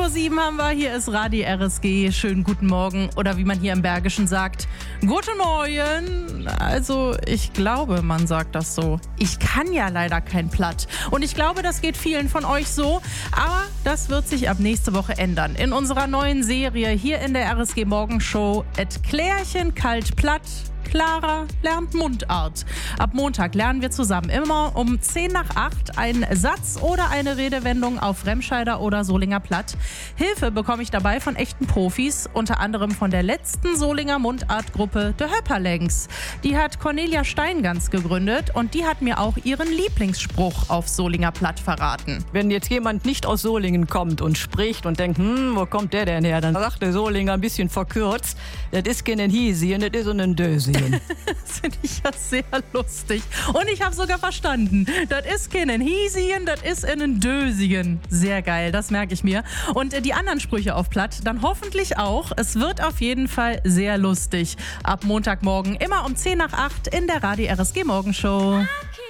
5:07 haben wir, hier ist Radio RSG. Schönen guten Morgen oder wie man hier im Bergischen sagt, guten Morgen. Also ich glaube, man sagt das so. Ich kann ja leider kein Platt und ich glaube, das geht vielen von euch so, aber das wird sich ab nächste Woche ändern. In unserer neuen Serie hier in der RSG Morgenshow Et Klärchen kalt platt. Clara lernt Mundart. Ab Montag lernen wir zusammen immer um 7:50 einen Satz oder eine Redewendung auf Remscheider oder Solinger Platt. Hilfe bekomme ich dabei von echten Profis, unter anderem von der letzten Solinger Mundartgruppe der Höpperlängs. Die hat Cornelia Steingans gegründet und die hat mir auch ihren Lieblingsspruch auf Solinger Platt verraten. Wenn jetzt jemand nicht aus Solingen kommt und spricht und denkt, wo kommt der denn her? Dann sagt der Solinger ein bisschen verkürzt, das ist kein Hiesien, das ist ein Dösien. Das finde ich ja sehr lustig. Und ich habe sogar verstanden. Das ist kein Hiesien, das ist ein Dösien. Sehr geil, das merke ich mir. Und die anderen Sprüche auf Platt dann hoffentlich auch. Es wird auf jeden Fall sehr lustig. Ab Montagmorgen immer um 7:50 in der Radio RSG Morgenshow. Okay.